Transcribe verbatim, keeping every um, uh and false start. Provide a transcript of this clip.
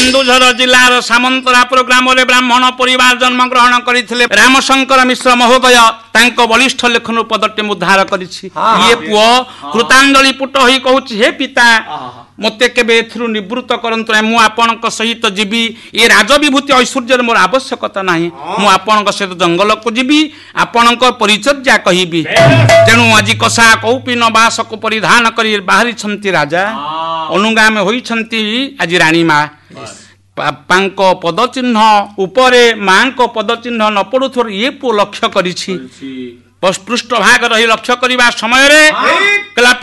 केन्दुझर जिलार सामंतरापुर ग्राम रे ब्राह्मण परिवार जन्म ग्रहण करथिले रामशंकर मिश्र महोदय तांको बलिष्ठ लेखन पदटे उद्धार करिछि ये पुओ कृतांजलि पुट होई कहूछि हे पिता मते केबे एथरु निवृत्त करंतु मु आपनक सहित जीवी ये राजविभूति ऐश्वर्य मोर आवश्यकता नाही मु आपनक सहित जंगल को जीवी आपनक परिचर्या कहिबी तेणु आज कसा कौपिन बासक परिधान करी बाहरी छंती राजा अनुगामी होइछंती आज रानी मा पांको पदचिन्ह उपरे मांको पदचिन्ह न पड़ुथोर ये पु लक्ष्य करिछि पृष्ठ भाग रही लक्ष्य करबा समय रे